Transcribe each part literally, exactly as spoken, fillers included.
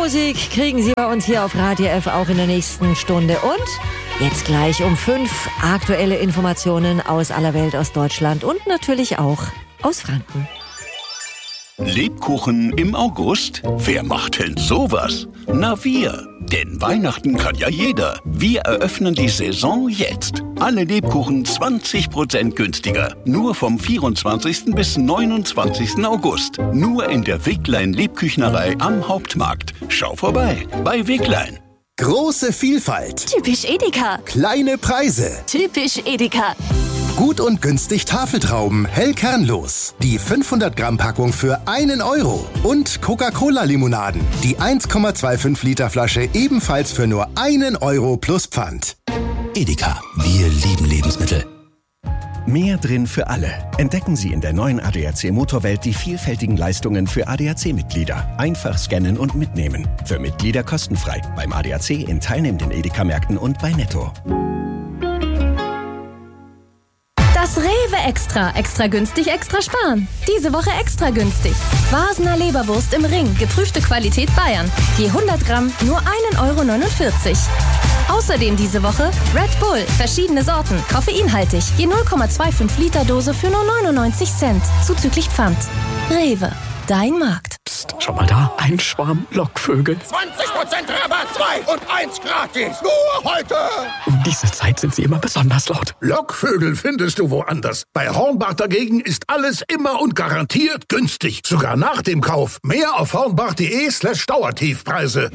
Musik kriegen Sie bei uns hier auf Radio F auch in der nächsten Stunde. Und jetzt gleich um fünf aktuelle Informationen aus aller Welt, aus Deutschland und natürlich auch aus Franken. Lebkuchen im August? Wer macht denn sowas? Na wir. Denn Weihnachten kann ja jeder. Wir eröffnen die Saison jetzt. Alle Lebkuchen zwanzig Prozent günstiger. Nur vom vierundzwanzigsten bis neunundzwanzigsten August. Nur in der Weglein Lebküchnerei am Hauptmarkt. Schau vorbei bei Weglein. Große Vielfalt. Typisch Edeka. Kleine Preise. Typisch Edeka. Gut und günstig Tafeltrauben, hell kernlos. Die fünfhundert Gramm Packung für einen Euro. Und Coca-Cola-Limonaden. Die eins Komma fünfundzwanzig Liter Flasche ebenfalls für nur einen Euro plus Pfand. Edeka, wir lieben Lebensmittel. Mehr drin für alle. Entdecken Sie in der neuen A D A C Motorwelt die vielfältigen Leistungen für A D A C-Mitglieder. Einfach scannen und mitnehmen. Für Mitglieder kostenfrei. Beim A D A C in teilnehmenden Edeka-Märkten und bei Netto. Das Rewe Extra. Extra günstig, extra sparen. Diese Woche extra günstig. Wasener Leberwurst im Ring. Geprüfte Qualität Bayern. Je hundert Gramm nur ein Euro neunundvierzig. Außerdem diese Woche Red Bull. Verschiedene Sorten. Koffeinhaltig. Je null Komma fünfundzwanzig Liter Dose für nur neunundneunzig Cent. Zuzüglich Pfand. Rewe. Dein Markt. Psst, schau mal da. Ein Schwarm Lockvögel. zwanzig Prozent Rabatt. zwei und eins gratis. Nur heute. Um diese Zeit sind sie immer besonders laut. Lockvögel findest du woanders. Bei Hornbach dagegen ist alles immer und garantiert günstig. Sogar nach dem Kauf. Mehr auf hornbach.de slash Dauertiefpreise.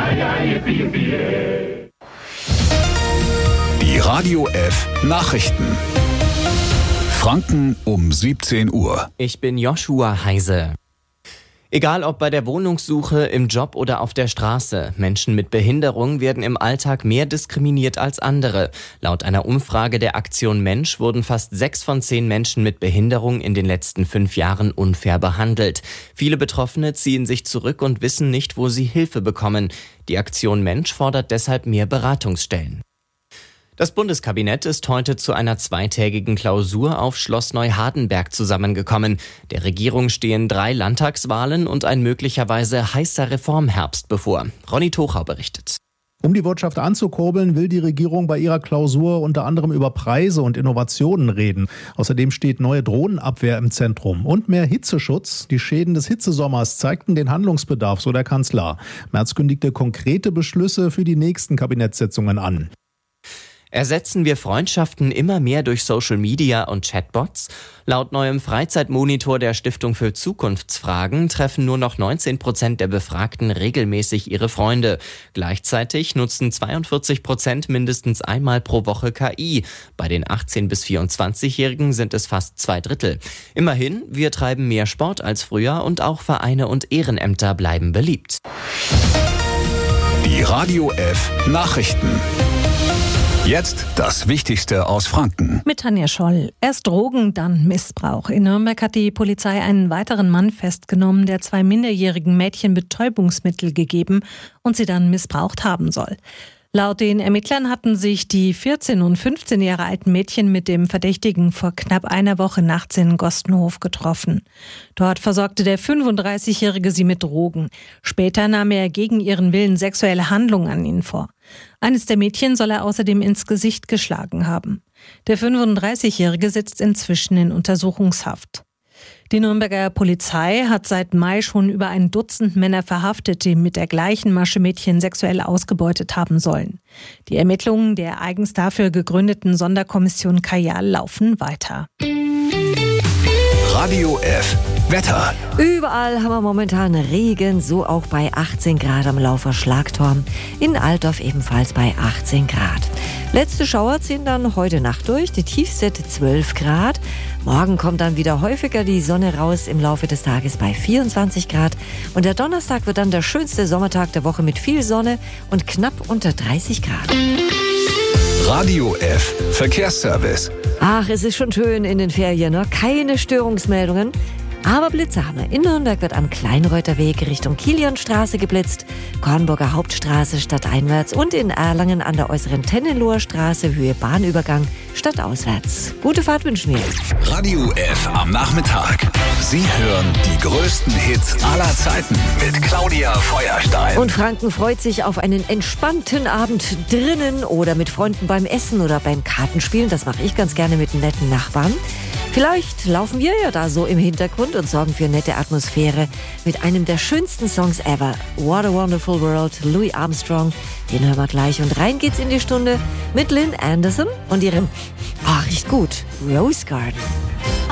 Die Radio F Nachrichten. Franken um siebzehn Uhr. Ich bin Joshua Heise. Egal ob bei der Wohnungssuche, im Job oder auf der Straße, Menschen mit Behinderung werden im Alltag mehr diskriminiert als andere. Laut einer Umfrage der Aktion Mensch wurden fast sechs von zehn Menschen mit Behinderung in den letzten fünf Jahren unfair behandelt. Viele Betroffene ziehen sich zurück und wissen nicht, wo sie Hilfe bekommen. Die Aktion Mensch fordert deshalb mehr Beratungsstellen. Das Bundeskabinett ist heute zu einer zweitägigen Klausur auf Schloss Neuhardenberg zusammengekommen. Der Regierung stehen drei Landtagswahlen und ein möglicherweise heißer Reformherbst bevor. Ronny Tochau berichtet. Um die Wirtschaft anzukurbeln, will die Regierung bei ihrer Klausur unter anderem über Preise und Innovationen reden. Außerdem steht neue Drohnenabwehr im Zentrum und mehr Hitzeschutz. Die Schäden des Hitzesommers zeigten den Handlungsbedarf, so der Kanzler. Merz kündigte konkrete Beschlüsse für die nächsten Kabinettssitzungen an. Ersetzen wir Freundschaften immer mehr durch Social Media und Chatbots? Laut neuem Freizeitmonitor der Stiftung für Zukunftsfragen treffen nur noch neunzehn Prozent der Befragten regelmäßig ihre Freunde. Gleichzeitig nutzen zweiundvierzig Prozent mindestens einmal pro Woche K I. Bei den achtzehn- bis vierundzwanzigjährigen sind es fast zwei Drittel. Immerhin, wir treiben mehr Sport als früher und auch Vereine und Ehrenämter bleiben beliebt. Die Radio F Nachrichten. Jetzt das Wichtigste aus Franken. Mit Tanja Scholl. Erst Drogen, dann Missbrauch. In Nürnberg hat die Polizei einen weiteren Mann festgenommen, der zwei minderjährigen Mädchen Betäubungsmittel gegeben und sie dann missbraucht haben soll. Laut den Ermittlern hatten sich die vierzehn- und fünfzehn Jahre alten Mädchen mit dem Verdächtigen vor knapp einer Woche nachts in Gostenhof getroffen. Dort versorgte der fünfunddreißigjährige sie mit Drogen. Später nahm er gegen ihren Willen sexuelle Handlungen an ihnen vor. Eines der Mädchen soll er außerdem ins Gesicht geschlagen haben. Der fünfunddreißigjährige sitzt inzwischen in Untersuchungshaft. Die Nürnberger Polizei hat seit Mai schon über ein Dutzend Männer verhaftet, die mit der gleichen Masche Mädchen sexuell ausgebeutet haben sollen. Die Ermittlungen der eigens dafür gegründeten Sonderkommission Kajal laufen weiter. Radio F Wetter. Überall haben wir momentan Regen, so auch bei achtzehn Grad am Laufer Schlagturm. In Altdorf ebenfalls bei achtzehn Grad. Letzte Schauer ziehen dann heute Nacht durch, die Tiefste zwölf Grad. Morgen kommt dann wieder häufiger die Sonne raus im Laufe des Tages bei vierundzwanzig Grad. Und der Donnerstag wird dann der schönste Sommertag der Woche mit viel Sonne und knapp unter dreißig Grad. Radio F Verkehrsservice. Ach, es ist schon schön in den Ferien, ne? Keine Störungsmeldungen. Aber Blitze haben wir. In Nürnberg wird am Kleinreuther Weg Richtung Kilianstraße geblitzt, Kornburger Hauptstraße stadteinwärts und in Erlangen an der äußeren Tennenloher Straße Höhe Bahnübergang stadtauswärts. Gute Fahrt wünschen wir. Radio F am Nachmittag. Sie hören die größten Hits aller Zeiten mit Claudia Feuerstein. Und Franken freut sich auf einen entspannten Abend drinnen oder mit Freunden beim Essen oder beim Kartenspielen. Das mache ich ganz gerne mit netten Nachbarn. Vielleicht laufen wir ja da so im Hintergrund und sorgen für nette Atmosphäre mit einem der schönsten Songs ever. What a Wonderful World, Louis Armstrong. Den hören wir gleich. Und rein geht's in die Stunde mit Lynn Anderson und ihrem, ach, riecht gut, Rose Garden.